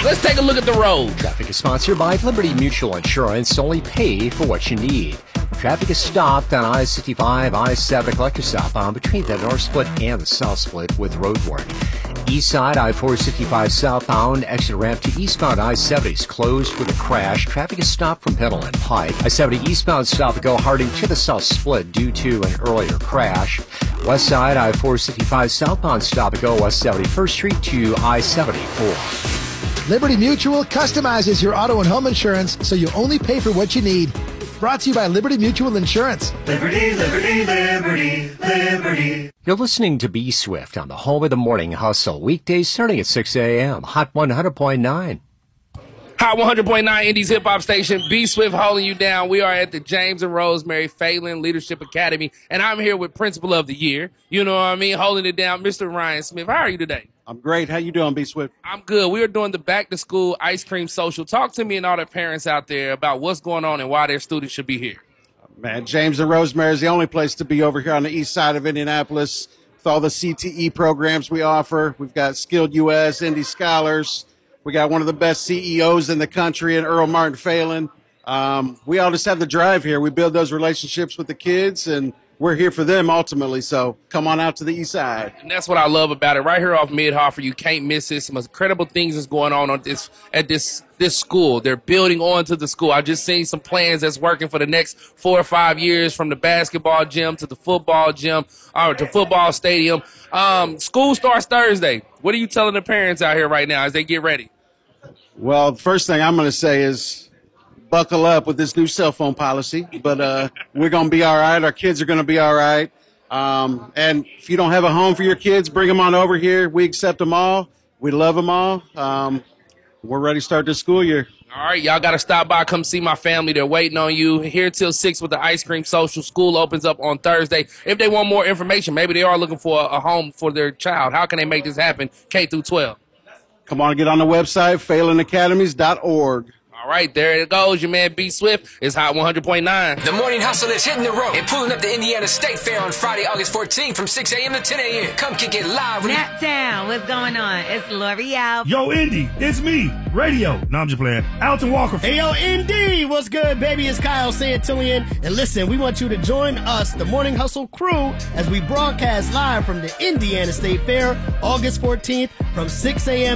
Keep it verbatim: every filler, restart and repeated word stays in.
Let's take a look at the road. Traffic is sponsored by Liberty Mutual Insurance. Only pay for what you need. Traffic is stopped on I sixty-five, I seventy collector southbound between the north split and the south split with road warning. East side, I four sixty-five southbound, exit ramp to eastbound I seventy is closed with a crash. Traffic is stopped from Petal and Pike. I seventy eastbound stop and go Harding to the south split due to an earlier crash. West side, I four sixty-five southbound stop and go West seventy-first Street to I seventy-four. Liberty Mutual customizes your auto and home insurance so you only pay for what you need. Brought to you by Liberty Mutual Insurance. Liberty, Liberty, Liberty, Liberty. You're listening to B Swift on the home of the morning hustle. Weekdays starting at six a.m. Hot one hundred point nine. Hot one hundred point nine Indies Hip Hop Station. B Swift holding you down. We are at the James and Rosemary Phelan Leadership Academy, and I'm here with Principal of the Year. You know what I mean? Holding it down, Mister Ryan Smith. How are you today? I'm great. How you doing, B Swift? I'm good. We are doing the back to school ice cream social. Talk to me and all the parents out there about what's going on and why their students should be here. Man, James and Rosemary is the only place to be over here on the east side of Indianapolis with all the C T E programs we offer. We've got Skilled U S, Indy Scholars. We got one of the best C E Os in the country in Earl Martin Phelan. Um, we all just have the drive here. We build those relationships with the kids, and we're here for them ultimately. So come on out to the east side. And that's what I love about it. Right here off Mid-Hartford, you can't miss it. Some incredible things is going on at this at this this school. They're building on to the school. I've just seen some plans that's working for the next four or five years, from the basketball gym to the football gym or to football stadium. Um, school starts Thursday. What are you telling the parents out here right now as they get ready? Well, the first thing I'm going to say is buckle up with this new cell phone policy, but uh, we're going to be all right. Our kids are going to be all right. Um, and if you don't have a home for your kids, bring them on over here. We accept them all. We love them all. Um, we're ready to start this school year. All right, y'all got to stop by. Come see my family. They're waiting on you. Here till six with the ice cream social. School opens up on Thursday. If they want more information, maybe they are looking for a home for their child. How can they make this happen, K through twelve? Come on and get on the website, phelan academies dot org. All right, there it goes. Your man B Swift is Hot one hundred point nine. The morning hustle is hitting the road and pulling up the Indiana State Fair on Friday, August fourteenth from six a.m. to ten a.m. Come kick it live with Naptown, what's going on? It's L'Oreal. Yo, Indy, it's me, Radio. No, I'm just playing. Alton Walker. Hey, yo, Indy, what's good, baby? It's Kyle Santillian. And listen, we want you to join us, the Morning Hustle crew, as we broadcast live from the Indiana State Fair, August fourteenth from six a.m.